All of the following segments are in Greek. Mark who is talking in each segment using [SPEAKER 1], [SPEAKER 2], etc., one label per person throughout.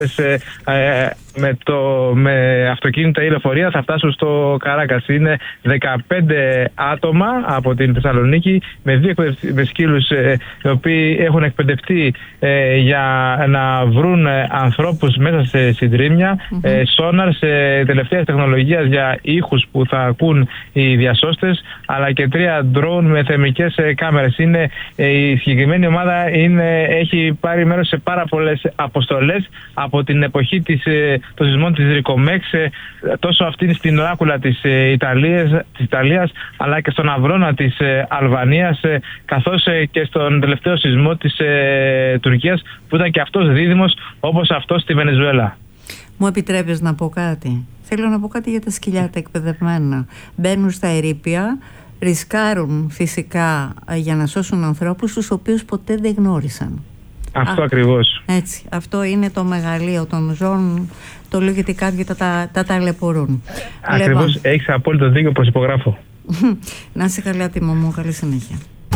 [SPEAKER 1] με αυτοκίνητα ή λεωφορεία θα φτάσουν στο Καράκας. Είναι 15 άτομα από την Θεσσαλονίκη με σκύλους οι οποίοι έχουν εκπαιδευτεί για να βρουν ανθρώπους μέσα σε συντρίμμια, σόναρ σε τελευταίας τεχνολογίας για ήχους που θα ακούν οι διασώστες, αλλά και 3 ντρόουν με θερμικές κάμερες. Η συγκεκριμένη ομάδα έχει πάρει μέρος σε πάρα πολλές αποστολές από την εποχή των σεισμών της Ρικομέξ, τόσο αυτή στην Λάκουλα της Ιταλίας, αλλά και στον Αυρώνα της Αλβανίας, καθώς και στον τελευταίο σεισμό της Τουρκίας, που ήταν και αυτός δίδυμος όπως αυτός στη Βενεζουέλα.
[SPEAKER 2] Μου επιτρέπεις να πω κάτι? Θέλω να πω κάτι για τα σκυλιά τα εκπαιδευμένα. Μπαίνουν στα ερείπια, ρισκάρουν φυσικά για να σώσουν ανθρώπους τους οποίους ποτέ δεν γνώρισαν.
[SPEAKER 1] Αυτό ακριβώς.
[SPEAKER 2] Έτσι. Αυτό είναι το μεγαλείο των ζώων. Το λέω γιατί κάποιοι τα ταλαιπωρούν.
[SPEAKER 1] Ακριβώς. Έχεις απόλυτο δίκιο, προσυπογράφω.
[SPEAKER 2] Να είσαι καλά, Τίμω μου. Καλή συνέχεια.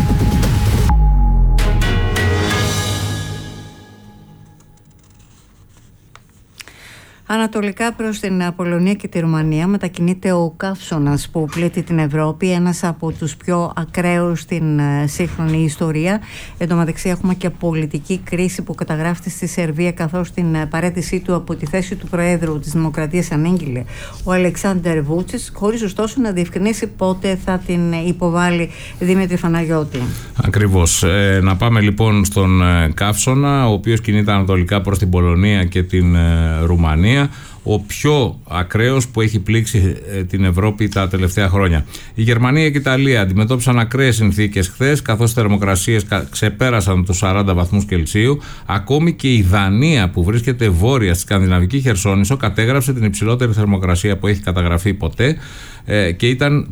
[SPEAKER 2] Ανατολικά προς την Πολωνία και τη Ρουμανία μετακινείται ο καύσωνας που πλήττει την Ευρώπη, ένας από τους πιο ακραίους στην σύγχρονη ιστορία. Εν τω μεταξύ έχουμε και πολιτική κρίση που καταγράφεται στη Σερβία, καθώς την παραίτησή του από τη θέση του Προέδρου της Δημοκρατίας ανήγγειλε ο Αλεξάντερ Βούτσιτς, χωρίς ωστόσο να διευκρινίσει πότε θα την υποβάλει. Δημήτρη Φαναγιώτη.
[SPEAKER 3] Ακριβώς. Να πάμε λοιπόν στον καύσωνα, ο οποίος κινείται ανατολικά προς την Πολωνία και την Ρουμανία. Ο πιο ακραίος που έχει πλήξει την Ευρώπη τα τελευταία χρόνια. Η Γερμανία και η Ιταλία αντιμετώπισαν ακραίες συνθήκες χθες, καθώς οι θερμοκρασίες ξεπέρασαν τους 40 βαθμούς Κελσίου. Ακόμη και η Δανία, που βρίσκεται βόρεια στη Σκανδιναβική Χερσόνησο, κατέγραψε την υψηλότερη θερμοκρασία που έχει καταγραφεί ποτέ και ήταν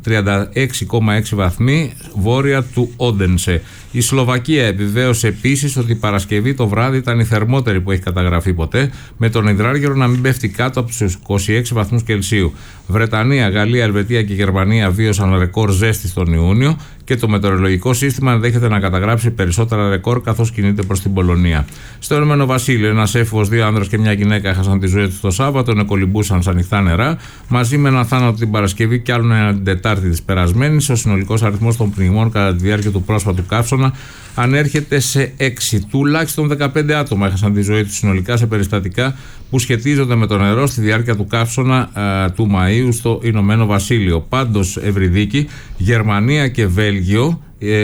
[SPEAKER 3] 36,6 βαθμοί βόρεια του Όντενσε. Η Σλοβακία επιβεβαίωσε επίσης ότι η Παρασκευή το βράδυ ήταν η θερμότερη που έχει καταγραφεί ποτέ, με τον υδράργυρο να μην πέφτει κάτω από τους 26 βαθμούς Κελσίου. Βρετανία, Γαλλία, Ελβετία και Γερμανία βίωσαν ρεκόρ ζέστη τον Ιούνιο και το μετεωρολογικό σύστημα ενδέχεται να καταγράψει περισσότερα ρεκόρ καθώς κινείται προς την Πολωνία. Στο Ηνωμένο Βασίλειο, ένας έφηβος, 2 άνδρες και μια γυναίκα έχασαν τη ζωή τους το Σάββατο, νεκολιμπούσαν σε ανοιχτά νερά, μαζί με ένα θάνατο την Παρασκευή και άλλον ένα την Τετάρτη της περασμένης. Ο συνολικός αριθμός των πνιγμών κατά τη διάρκεια του πρόσφατου καύσωνα ανέρχεται σε 6. Τουλάχιστον 15 άτομα έχασαν τη ζωή τους συνολικά σε περιστατικά που σχετίζονται με το νερό στη διάρκεια του καύσωνα του Μαΐου στο Ηνωμένο Βασίλειο. Πάντως, ευρυδίκη, Γερμανία και Βέλγιο.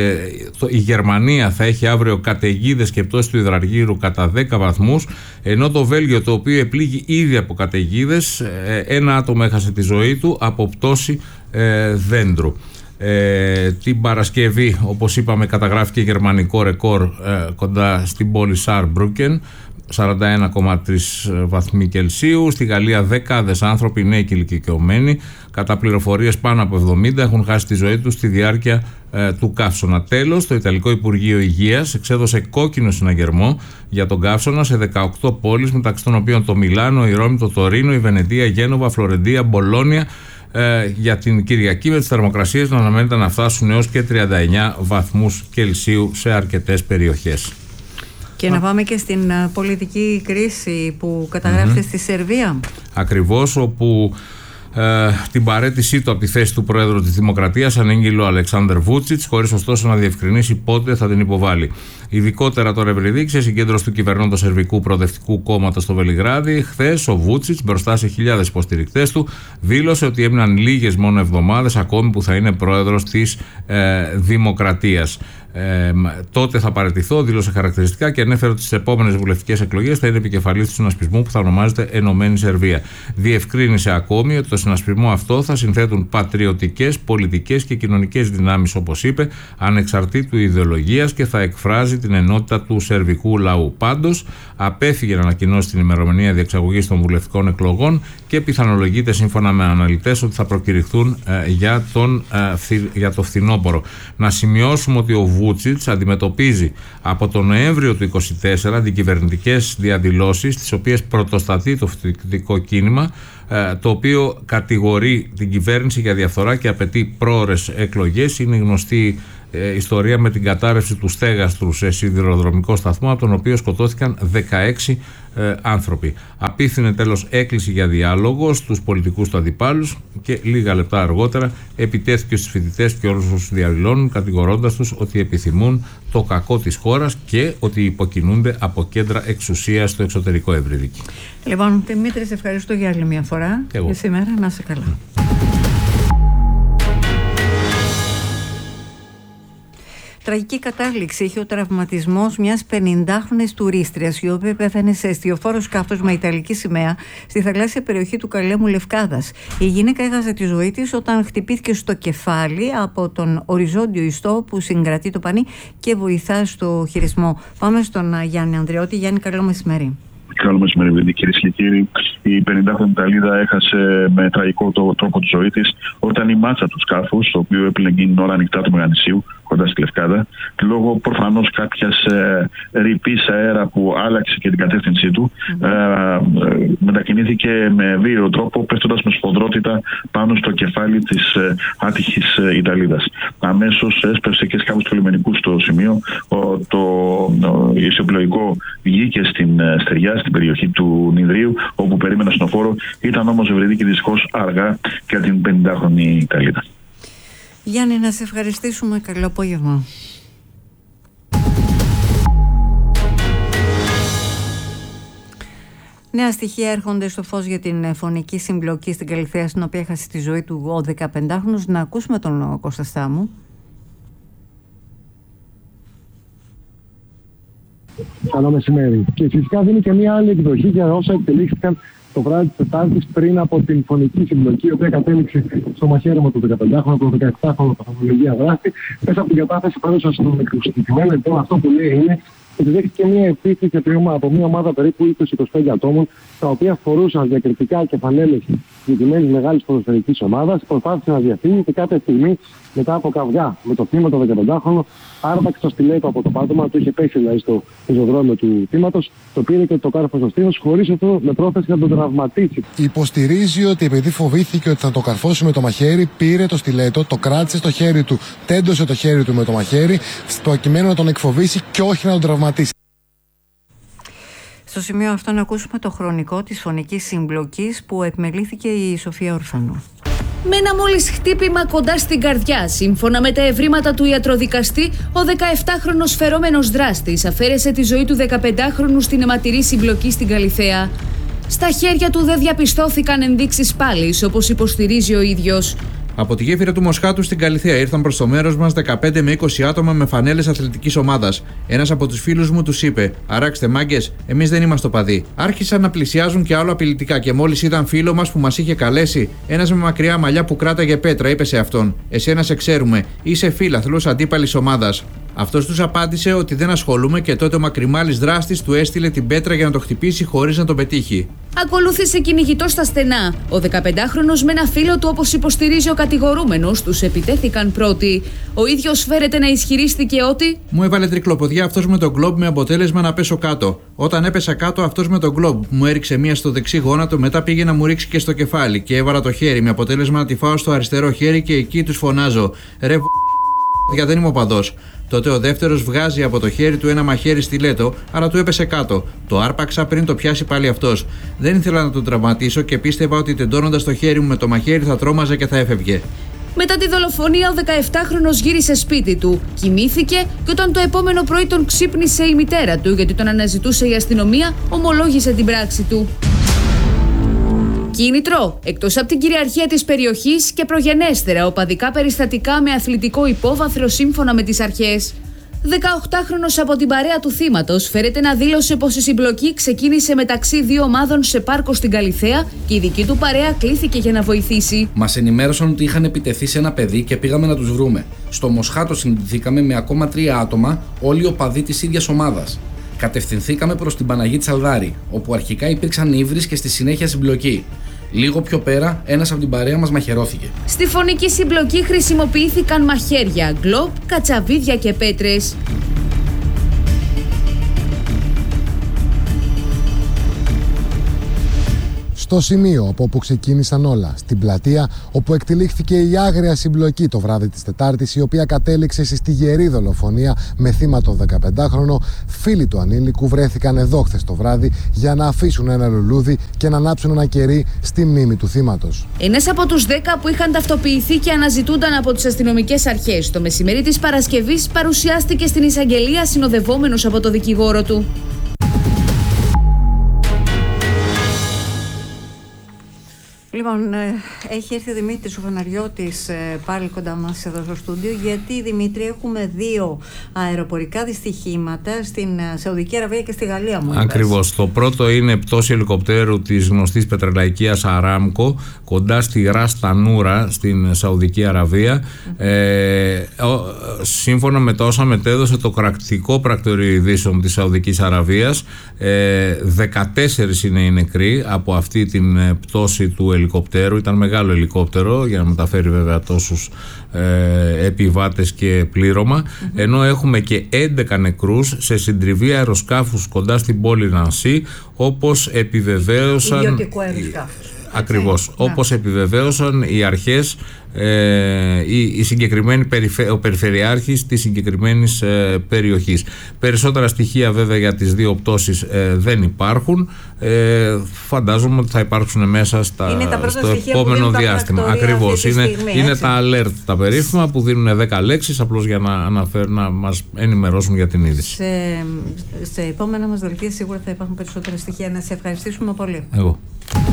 [SPEAKER 3] Η Γερμανία θα έχει αύριο καταιγίδες και πτώση του υδραργύρου κατά 10 βαθμούς, ενώ το Βέλγιο, το οποίο επλήγει ήδη από καταιγίδες, ένα άτομο έχασε τη ζωή του από πτώση δέντρου. Την Παρασκευή, όπως είπαμε, καταγράφηκε γερμανικό ρεκόρ κοντά στην πόλη Σαρμπρούκεν, 41,3 βαθμοί Κελσίου. Στη Γαλλία δεκάδες άνθρωποι, νέοι και ηλικιωμένοι, κατά πληροφορίες πάνω από 70, έχουν χάσει τη ζωή τους στη διάρκεια του καύσωνα. Τέλος, το Ιταλικό Υπουργείο Υγείας εξέδωσε κόκκινο συναγερμό για τον καύσωνα σε 18 πόλεις, μεταξύ των οποίων το Μιλάνο, η Ρώμη, το Τωρίνο, η Βενετία, η Γένοβα, Φλωρεντία, Μπολόνια, για την Κυριακή με τις θερμοκρασίες να αναμένεται να φτάσουν έως και 39 βαθμούς Κελσίου σε αρκετές περιοχές.
[SPEAKER 2] Και να πάμε και στην πολιτική κρίση που καταγράφεται στη Σερβία. Ακριβώς,
[SPEAKER 3] όπου την παραίτησή του από τη θέση του Πρόεδρου της Δημοκρατίας ανήγγειλε ο Αλεξάντερ Βούτσιτς, χωρίς ωστόσο να διευκρινίσει πότε θα την υποβάλει. Ειδικότερα τώρα ευρυδίκη σε συγκέντρωση του κυβερνώντος Σερβικού Προοδευτικού Κόμματος στο Βελιγράδι, χθες ο Βούτσιτς, μπροστά σε χιλιάδες υποστηρικτές του, δήλωσε ότι έμειναν λίγες μόνο εβδομάδες ακόμη που θα είναι πρόεδρος της Δημοκρατίας. Τότε θα παραιτηθώ, δήλωσε χαρακτηριστικά και ανέφερε ότι στις επόμενες βουλευτικές εκλογές θα είναι επικεφαλής του συνασπισμού που θα ονομάζεται Ενωμένη Σερβία. Διευκρίνησε ακόμη ότι το συνασπισμό αυτό θα συνθέτουν πατριωτικές, πολιτικές και κοινωνικές δυνάμεις, όπως είπε, ανεξαρτήτου ιδεολογίας, και θα εκφράζει την ενότητα του σερβικού λαού. Πάντως, απέφυγε να ανακοινώσει την ημερομηνία διεξαγωγής των βουλευτικών εκλογών και πιθανολογείται, σύμφωνα με αναλυτές, ότι θα προκηρυχθούν για το φθινόπωρο. Να σημειώσουμε ότι ο Βούτσιτς αντιμετωπίζει από τον Νοέμβριο του 2024 αντικυβερνητικές διαδηλώσεις, τις οποίες πρωτοστατεί το φοιτητικό κίνημα, το οποίο κατηγορεί την κυβέρνηση για διαφθορά και απαιτεί πρόωρες εκλογές. Είναι γνωστή ιστορία με την κατάρρευση του στέγαστρου σε σιδηροδρομικό σταθμό, από τον οποίο σκοτώθηκαν 16 άνθρωποι. Απίθυνε τέλος έκκληση για διάλογο στους πολιτικούς του αντιπάλους και λίγα λεπτά αργότερα επιτέθηκε στους φοιτητές και όλους όσους διαδηλώνουν, κατηγορώντας τους ότι επιθυμούν το κακό της χώρας και ότι υποκινούνται από κέντρα εξουσίας στο εξωτερικό Ευρυδίκη.
[SPEAKER 2] Λοιπόν, Δημήτρη, σε ευχαριστώ για άλλη μια φορά. Και σήμερα να είσαι καλά. Τραγική κατάληξη είχε ο τραυματισμός μιας 50χρονης τουρίστριας, η οποία πέθανε σε εστιοφόρο σκάφος με ιταλική σημαία στη θαλάσσια περιοχή του Καλέμου Λευκάδας. Η γυναίκα έχασε τη ζωή της όταν χτυπήθηκε στο κεφάλι από τον οριζόντιο ιστό που συγκρατεί το πανί και βοηθά στο χειρισμό. Πάμε στον Γιάννη Ανδρεώτη. Γιάννη, καλό μεσημέρι.
[SPEAKER 4] Καλό μεσημέρι, κυρίες και κύριοι. Η 50χρονη Ιταλίδα έχασε με τραγικό τρόπο τη ζωή της όταν η μάτσα του σκάφους, το οποίο έπλυνε εκείνη την ώρα ανοιχτά του Μεγανησίου, κοντά στη Λευκάδα, λόγω προφανώς κάποιας ρηπής αέρα που άλλαξε και την κατεύθυνσή του, μετακινήθηκε με βίαιο τρόπο, πέφτοντας με σφοδρότητα πάνω στο κεφάλι της άτυχης Ιταλίδας. Αμέσως έσπευσε και σκάφος του λιμενικού στο σημείο. Το ισοπλοϊκό βγήκε στην στεριά, στην περιοχή του Νιδρίου, όπου περίμενε ασθενοφόρο. Ήταν όμως Ευρυδίκη δυστυχώς αργά για την 50χρονη Ιταλίδα.
[SPEAKER 2] Γιάννη, να σε ευχαριστήσουμε. Καλό απόγευμα. Νέα στοιχεία έρχονται στο φως για την φωνική συμπλοκή στην Καλιθέα, στην οποία έχασε τη ζωή του ο 15χρονος. Να ακούσουμε τον Κώστα Στάμου.
[SPEAKER 5] Καλό μεσημέρι. Και φυσικά δίνει και μια άλλη εκδοχή για όσα εκτελήχθηκαν το βράδυ της Τετάρτης πριν από την φωνική συμπλοκή, η οποία κατέληξε στο μαχαίρεμα του 15χρονου, του 17χρονου παθολογία δράστη, μέσα από την κατάθεση παρούσα στον νεκροσυντικημένο. Λοιπόν, αυτό που λέει είναι ότι δέχτηκε μια επίθεση από μια ομάδα περίπου 20-25 ατόμων, τα οποία φορούσαν διακριτικά και φανέλες συγκεκριμένης μεγάλης ποδοσφαιρικής ομάδας, προσπάθησε να διαφύγει και κάποια στιγμή, μετά από καυγά με το θύμα, το 15χρονο, άρπαξε το στιλέτο από το πάτωμα, του είχε πέσει δηλαδή στο πεζοδρόμιο του θύματος, το πήρε και το κάρφωσε στο στήθος, χωρίς αυτό με πρόθεση να τον τραυματίσει.
[SPEAKER 6] Υποστηρίζει ότι επειδή φοβήθηκε ότι θα το καρφώσει με το μαχαίρι, πήρε το στιλέτο, το κράτησε στο χέρι του, τέντωσε το χέρι του με το μαχαίρι, προκειμένου να τον εκφοβήσει και όχι να τον τραυματίσει.
[SPEAKER 2] Στο σημείο αυτό να ακούσουμε το χρονικό της φωνικής συμπλοκής που επιμελήθηκε η Σοφία Ορφανού.
[SPEAKER 7] Με ένα μόλις χτύπημα κοντά στην καρδιά, σύμφωνα με τα ευρήματα του ιατροδικαστή, ο 17χρονος φερόμενος δράστης αφαίρεσε τη ζωή του 15χρονου στην αιματηρή συμπλοκή στην Καλιθέα. Στα χέρια του δεν διαπιστώθηκαν ενδείξεις πάλης, όπως υποστηρίζει ο ίδιος.
[SPEAKER 8] Από τη γέφυρα του Μοσχάτου στην Καλιθέα ήρθαν προς το μέρος μας 15 με 20 άτομα με φανέλες αθλητικής ομάδας. Ένας από τους φίλους μου τους είπε: «Αράξτε μάγκες, εμείς δεν είμαστε οπαδοί». Άρχισαν να πλησιάζουν και άλλο απειλητικά και μόλις είδαν φίλο μας που μας είχε καλέσει, ένας με μακριά μαλλιά που κράταγε πέτρα, είπε σε αυτόν: «Εσένα σε ξέρουμε, είσαι φίλαθλος αντίπαλης ομάδας». Αυτός τους απάντησε ότι δεν ασχολούμαι και τότε ο μακριμάλης δράστης του έστειλε την πέτρα για να το χτυπήσει χωρίς να τον πετύχει.
[SPEAKER 7] Ακολούθησε κυνηγητό στα στενά. Ο 15χρονος με ένα φίλο του, όπως υποστηρίζει ο κατηγορούμενος, τους επιτέθηκαν πρώτοι. Ο ίδιος φέρεται να ισχυρίστηκε ότι
[SPEAKER 8] «Μου έβαλε τρικλοποδιά αυτός με τον γκλόμπ με αποτέλεσμα να πέσω κάτω. Όταν έπεσα κάτω, αυτός με τον γκλόμπ μου έριξε μία στο δεξί γόνατο, μετά πήγε να μου ρίξει και στο κεφάλι και έβαλα το χέρι με αποτέλεσμα να τη φάω στο αριστερό χέρι και εκεί τους φωνάζω: «Ρε δεν είμαι οπαδός». Τότε ο δεύτερος βγάζει από το χέρι του ένα μαχαίρι στιλέτο, αλλά του έπεσε κάτω. Το άρπαξα πριν το πιάσει πάλι αυτός. Δεν ήθελα να τον τραυματίσω και πίστευα ότι τεντώνοντας το χέρι μου με το μαχαίρι θα τρόμαζε και θα έφευγε.
[SPEAKER 7] Μετά τη δολοφονία, ο 17χρονος γύρισε σπίτι του, κοιμήθηκε και όταν το επόμενο πρωί τον ξύπνησε η μητέρα του, γιατί τον αναζητούσε η αστυνομία, ομολόγησε την πράξη του. Κίνητρο, εκτός από την κυριαρχία της περιοχής και προγενέστερα οπαδικά περιστατικά με αθλητικό υπόβαθρο σύμφωνα με τις αρχές. 18χρονος από την παρέα του θύματος φέρεται να δήλωσε πως η συμπλοκή ξεκίνησε μεταξύ δύο ομάδων σε πάρκο στην Καλιθέα και η δική του παρέα κλήθηκε για να βοηθήσει.
[SPEAKER 9] Μας ενημέρωσαν ότι είχαν επιτεθεί σε ένα παιδί και πήγαμε να τους βρούμε. Στο Μοσχάτο συναντηθήκαμε με ακόμα 3 άτομα, όλοι οπαδοί της ίδιας ομάδας. Κατευθυνθήκαμε προς την Παναγή Τσαλδάρη, όπου αρχικά υπήρξαν ύβρις και στη συνέχεια συμπλοκή. Λίγο πιο πέρα, ένας από την παρέα μας μαχαιρώθηκε.
[SPEAKER 7] Στη φωνική συμπλοκή χρησιμοποιήθηκαν μαχαίρια, γκλόπ, κατσαβίδια και πέτρες.
[SPEAKER 6] Στο σημείο από όπου ξεκίνησαν όλα, στην πλατεία όπου εκτυλίχθηκε η άγρια συμπλοκή το βράδυ της Τετάρτης, η οποία κατέληξε στη στιγερή δολοφονία με θύμα το 15χρονο, φίλοι του ανήλικου βρέθηκαν εδώ χθες το βράδυ για να αφήσουν ένα λουλούδι και να ανάψουν ένα κερί στη μνήμη του θύματος.
[SPEAKER 7] Ένας από τους 10 που είχαν ταυτοποιηθεί και αναζητούνταν από τις αστυνομικές αρχές το μεσημέρι της Παρασκευής παρουσιάστηκε στην εισαγγελία συνοδευόμενος από το δικηγόρο του.
[SPEAKER 2] Λοιπόν, έχει έρθει ο Δημήτρης ο Φαναριώτης πάλι κοντά μας εδώ στο στούντιο, γιατί, Δημήτρη, έχουμε 2 αεροπορικά δυστυχήματα στην Σαουδική Αραβία και στη Γαλλία, μου είπες.
[SPEAKER 3] Ακριβώς. Το πρώτο είναι πτώση ελικοπτέρου της γνωστής πετρελαϊκίας Αράμκο κοντά στη Ρας Τανούρα στην Σαουδική Αραβία. Σύμφωνα με τα όσα μετέδωσε το κρατικό πρακτορείο ειδήσεων της Σαουδικής Αραβίας, 14 είναι οι νεκροί από αυτή την πτώση του ελικοπτέρου. Ήταν μεγάλο ελικόπτερο για να μεταφέρει βέβαια τόσους επιβάτες και πλήρωμα, ενώ έχουμε και 11 νεκρούς σε συντριβή αεροσκάφους κοντά στην πόλη Νανσί, όπως επιβεβαίωσαν
[SPEAKER 2] ιδιωτικού αεροσκάφους.
[SPEAKER 3] Ακριβώς, όπως επιβεβαίωσαν οι αρχές, ο περιφερειάρχης της συγκεκριμένης περιοχής. Περισσότερα στοιχεία βέβαια για τις 2 πτώσεις δεν υπάρχουν. Φαντάζομαι ότι θα υπάρξουν μέσα στο επόμενο διάστημα. Ακριβώς, είναι τα alert, τα περίφημα που δίνουν 10 λέξεις απλώς για να μας ενημερώσουν για την είδηση.
[SPEAKER 2] Σε επόμενα μας δελτία σίγουρα θα υπάρχουν περισσότερα στοιχεία. Να σε ευχαριστήσουμε πολύ.
[SPEAKER 3] Εγώ.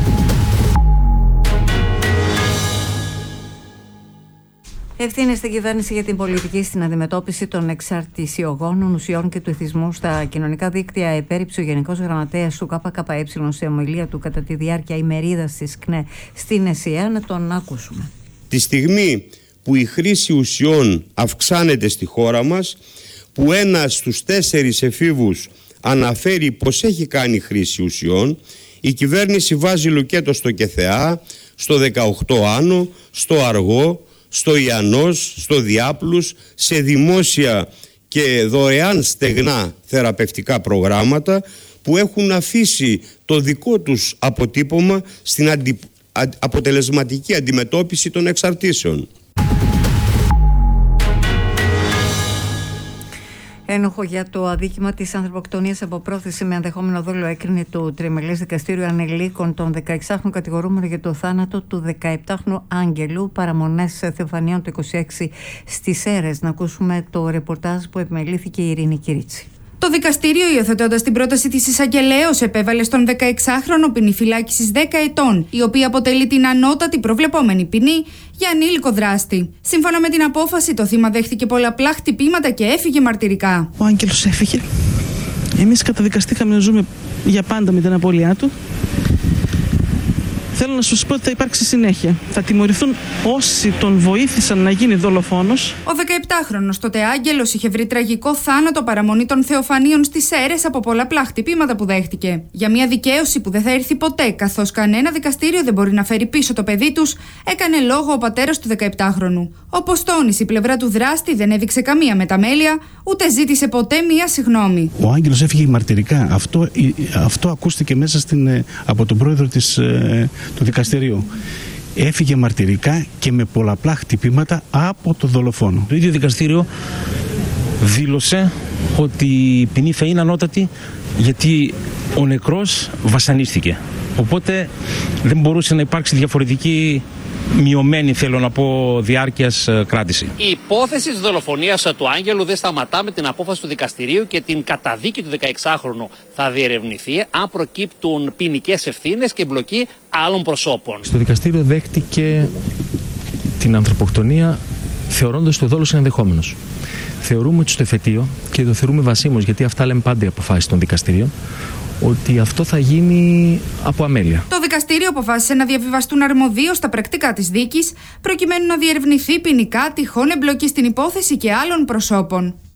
[SPEAKER 2] Ευθύνη στην κυβέρνηση για την πολιτική στην αντιμετώπιση των εξαρτησιογόνων ουσιών και του εθισμού στα κοινωνικά δίκτυα επέριψε ο Γενικός Γραμματέας του ΚΚΕ σε ομιλία του κατά τη διάρκεια ημερίδας της ΚΝΕ στην ΕΣΥΑ. Να τον ακούσουμε.
[SPEAKER 10] Τη στιγμή που η χρήση ουσιών αυξάνεται στη χώρα μας, που 1 στους 4 εφήβους αναφέρει πως έχει κάνει χρήση ουσιών, η κυβέρνηση βάζει λουκέτο στο ΚΕΘΕΑ, στο 18 Άνω, στο Αργό, στο Ιαννός, στο Διάπλους, σε δημόσια και δωρεάν στεγνά θεραπευτικά προγράμματα που έχουν αφήσει το δικό τους αποτύπωμα στην αποτελεσματική αντιμετώπιση των εξαρτήσεων.
[SPEAKER 2] Ένοχο για το αδίκημα της ανθρωποκτονίας από πρόθεση με ενδεχόμενο δόλο έκρινε το Τριμελές Δικαστήριο Ανηλίκων τον 16χρονο κατηγορούμενο για το θάνατο του 17χρονου Άγγελου, παραμονές Θεοφανίων το 26 στις Σέρρες. Να ακούσουμε το ρεπορτάζ που επιμελήθηκε η Ειρήνη Κυρίτσι.
[SPEAKER 11] Το δικαστήριο, υιοθετώντας την πρόταση της εισαγγελέως, επέβαλε στον 16χρονο ποινή φυλάκισης 10 ετών, η οποία αποτελεί την ανώτατη προβλεπόμενη ποινή για ανήλικο δράστη. Σύμφωνα με την απόφαση, το θύμα δέχτηκε πολλαπλά χτυπήματα και έφυγε μαρτυρικά.
[SPEAKER 12] Ο Άγγελος έφυγε. Εμείς καταδικαστήκαμε να ζούμε για πάντα με την απώλειά του. Θέλω να σας πω ότι θα υπάρξει συνέχεια. Θα τιμωρηθούν όσοι τον βοήθησαν να γίνει δολοφόνος.
[SPEAKER 11] Ο 17χρονος τότε Άγγελος είχε βρει τραγικό θάνατο παραμονή των Θεοφανίων στις Σέρρες από πολλαπλά χτυπήματα που δέχτηκε. Για μια δικαίωση που δεν θα έρθει ποτέ, καθώς κανένα δικαστήριο δεν μπορεί να φέρει πίσω το παιδί τους, έκανε λόγο ο πατέρας του 17χρονου. Όπως τόνισε, η πλευρά του δράστη δεν έδειξε καμία μεταμέλεια, ούτε ζήτησε ποτέ μία συγγνώμη.
[SPEAKER 12] Ο Άγγελος έφυγε μαρτυρικά. Αυτό ακούστηκε μέσα από τον πρόεδρο του δικαστηρίου. Έφυγε μαρτυρικά και με πολλαπλά χτυπήματα από το δολοφόνο.
[SPEAKER 13] Το ίδιο δικαστήριο δήλωσε ότι η ποινή θα είναι ανώτατη γιατί ο νεκρός βασανίστηκε. Οπότε δεν μπορούσε να υπάρξει διαφορετική μειωμένη, θέλω να πω, διάρκειας κράτηση.
[SPEAKER 14] Η υπόθεση της δολοφονίας του Άγγελου δεν σταματά με την απόφαση του δικαστηρίου και την καταδίκη του 16χρονου θα διερευνηθεί αν προκύπτουν ποινικές ευθύνες και εμπλοκή άλλων προσώπων.
[SPEAKER 13] Στο δικαστήριο δέχτηκε την ανθρωποκτονία θεωρώντας το δόλος ενδεχόμενος. Θεωρούμε ότι στο εφετείο, και το θεωρούμε βασίμως γιατί αυτά λέμε πάντα οι αποφάσεις των δικαστηρίων, ότι αυτό θα γίνει από αμέλεια.
[SPEAKER 11] Το δικαστήριο αποφάσισε να διαβιβαστούν αρμοδίως τα πρακτικά της δίκης, προκειμένου να διερευνηθεί ποινικά τυχόν εμπλοκή στην υπόθεση και άλλων προσώπων.